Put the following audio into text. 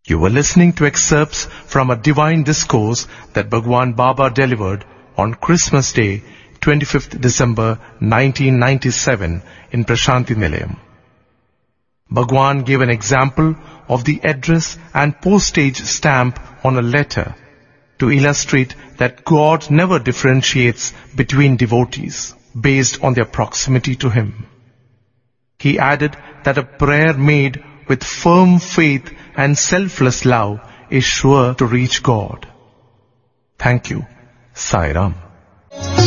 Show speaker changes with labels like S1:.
S1: You were listening to excerpts from a divine discourse that Bhagwan Baba delivered on Christmas Day, 25th December 1997 in Prashanti Nilayam. Bhagwan gave an example of the address and postage stamp on a letter to illustrate that God never differentiates between devotees based on their proximity to Him. He added that a prayer made with firm faith and selfless love is sure to reach God. Thank you. Sai Ram.